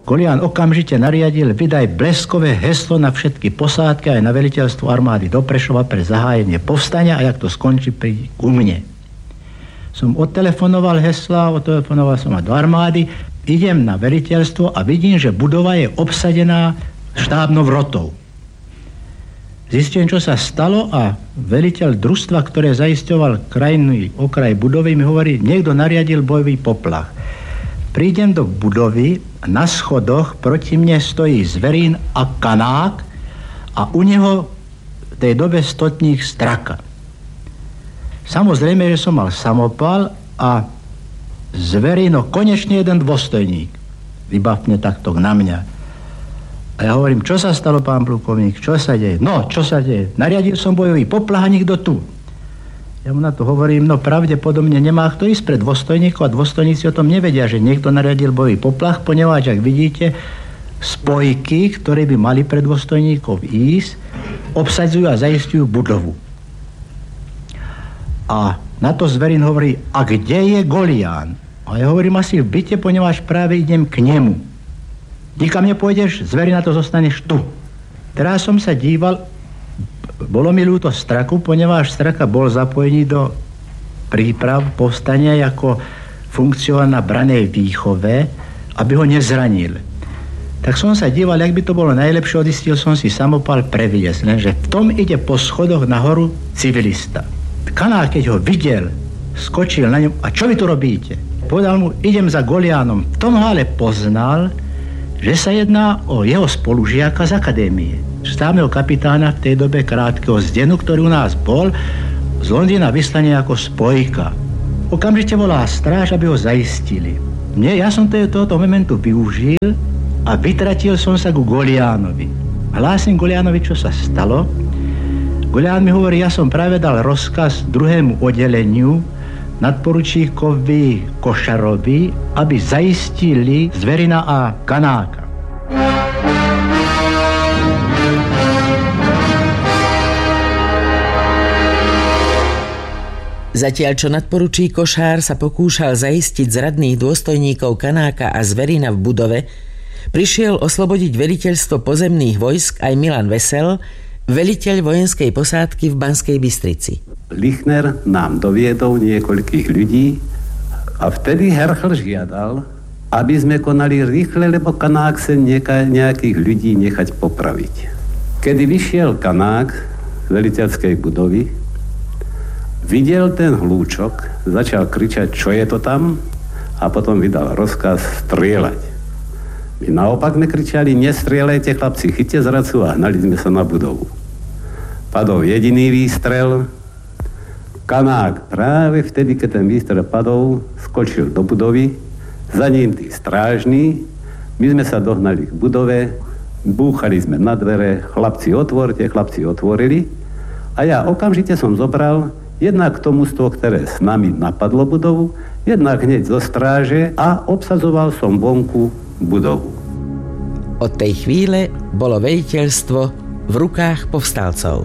Golián okamžite nariadil vydaj bleskové heslo na všetky posádky aj na veliteľstvo armády do Prešova pre zahájenie povstania a jak to skončí, príď ku mne. Som odtelefonoval hesla, odtelefonoval som do armády, idem na veliteľstvo a vidím, že budova je obsadená štábnou rotou. Zistím, čo sa stalo a veliteľ družstva, ktoré zaisťoval krajný okraj budovy, mi hovorí, niekto nariadil bojový poplach. Prídem do budovy, na schodoch proti mne stojí Zverín a Kanák a u neho v tej dobe stotník Straka. Samozrejme, že som mal samopal a Zverino, konečne jeden dôstojník. Vybavne takto na mňa. A ja hovorím, čo sa stalo, pán plukovník, čo sa deje? No, čo sa deje? Nariadil som bojový poplach a nikto tu. Ja mu na to hovorím, no pravdepodobne nemá kto ísť pred dôstojníkov a dôstojníci o tom nevedia, že niekto nariadil bojový poplach, ponieważ, ak vidíte, spojky, ktoré by mali pred dôstojníkov ísť, obsadzujú a zaistujú budovu. A na to Zverín hovorí, a kde je Golián? A ja hovorím, asi v byte, ponieważ práve idem k nemu. Nikam nepôjdeš, Zverín, na to zostaneš tu. Teraz som sa díval, bolo mi ľúto Straku, ponieważ Straka bol zapojený do príprav povstania ako funkcionár na branej výchove, aby ho nezranil. Tak som sa díval, jak by to bolo najlepšie, odistil som si samopal previesť, lenže v tom ide po schodoch nahoru civilista. Kanál, keď ho videl, skočil na ňom, a čo vy tu robíte? Povedal mu, idem za Goliánom. V tom ale poznal, že sa jedná o jeho spolužiaka z akadémie. Stávneho kapitána v tej dobe Krátkeho Zdenu, ktorý u nás bol, z Londýna vyslaný ako spojka. Okamžite volá stráž, aby ho zaistili. Ja som tohoto momentu využil a vytratil som sa ku Goliánovi. Hlásim Goliánovi, čo sa stalo. Golián mi hovorí, ja som práve dal rozkaz druhému oddeleniu nadporučíkovi Košarovi, aby zaistili Zverina a Kanáka. Zatiaľ, čo nadporučík Košár sa pokúšal zaistiť zradných dôstojníkov Kanáka a Zverina v budove, prišiel oslobodiť veliteľstvo pozemných vojsk aj Milan Vesel, veliteľ vojenskej posádky v Banskej Bystrici. Lichner nám doviedol niekoľkých ľudí a vtedy Herchl žiadal, aby sme konali rýchle, lebo Kanák sa nejakých ľudí nechať popraviť. Kedy vyšiel Kanák z veliteľskej budovy, videl ten hlúčok, začal kričať, čo je to tam, a potom vydal rozkaz strieľať. My naopak sme kričali, nestrieľajte chlapci, chyťte zradcu, a hnali sme sa na budovu. Padol jediný výstrel. Kanák práve vtedy, keď ten výstrel padol, skočil do budovy, za ním tí strážni, my sme sa dohnali k budove, búchali sme na dvere, chlapci otvorili a ja okamžite som zobral jednak k tomu stvo, ktoré s nami napadlo budovu, jednak hneď zo stráže a obsadzoval som vonku budovu. Od tej chvíle bolo veliteľstvo v rukách povstalcov.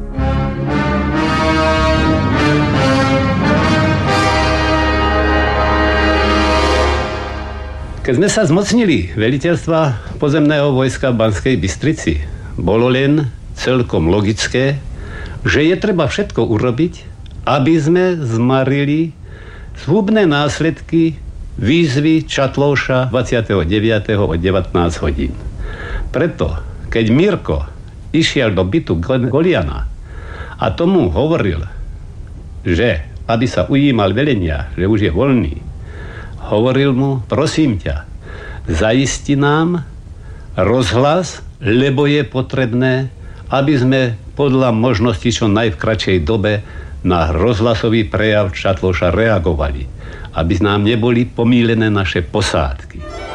Keď sme sa zmocnili veliteľstva pozemného vojska v Banskej Bystrici, bolo len celkom logické, že je treba všetko urobiť, aby sme zmarili zhubné následky výzvy Čatlouša 29. o 19 hodín. Preto, keď Mirko išiel do bytu Goliana a tomu hovoril, že aby sa ujímal velenia, že už je voľný, hovoril mu, prosím ťa, zaisti nám rozhlas, lebo je potrebné, aby sme podľa možnosti čo najvkratšej dobe na rozhlasový prejav Čatlouša reagovali, aby nám neboli pomýlené naše posádky.